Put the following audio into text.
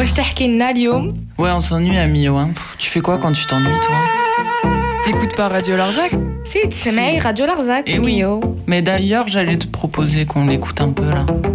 واش تحكي لنا اليوم؟ Ouais, on s'ennuie à Millau. Hein. Tu fais quoi quand tu t'ennuies, toi? T'écoutes pas Radio Larzac? سي تسمعي راديو لارزاك Eh oui. ميو. Mais d'ailleurs, j'allais te proposer qu'on l'écoute un peu là.